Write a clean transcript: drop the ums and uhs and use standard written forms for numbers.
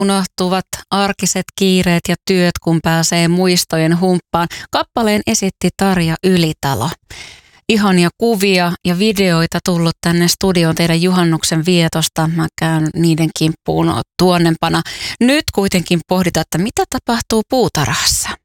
Unohtuvat arkiset kiireet ja työt, kun pääsee muistojen humppaan. Kappaleen esitti Tarja Ylitalo. Ihania kuvia ja videoita tullut tänne studioon teidän juhannuksen vietosta. Mä käyn niiden kimppuun tuonnempana. Nyt kuitenkin pohditaan, että mitä tapahtuu puutarhassa.